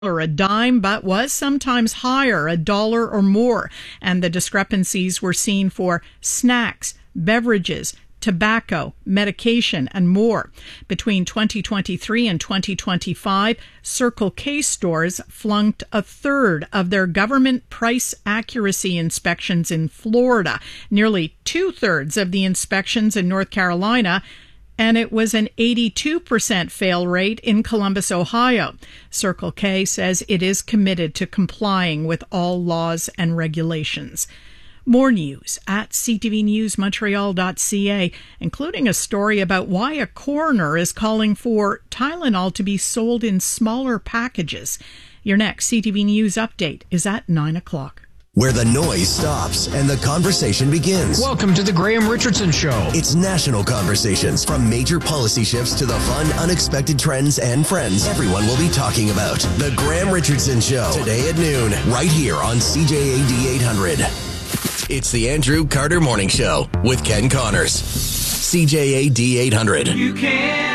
or a dime, but was sometimes higher, $1 or more. And the discrepancies were seen for snacks, beverages, tobacco, medication, and more. Between 2023 and 2025, Circle K stores flunked a third of their government price accuracy inspections in Florida, nearly two-thirds of the inspections in North Carolina, and it was an 82% fail rate in Columbus, Ohio. Circle K says it is committed to complying with all laws and regulations. More news at ctvnewsmontreal.ca, including a story about why a coroner is calling for Tylenol to be sold in smaller packages. Your next CTV News update is at 9 o'clock. Where the noise stops and the conversation begins. Welcome to the Graham Richardson Show. It's national conversations, from major policy shifts to the fun, unexpected trends and friends everyone will be talking about. The Graham Richardson Show, today at noon, right here on CJAD 800. It's the Andrew Carter Morning Show with Ken Connors. CJAD 800. You can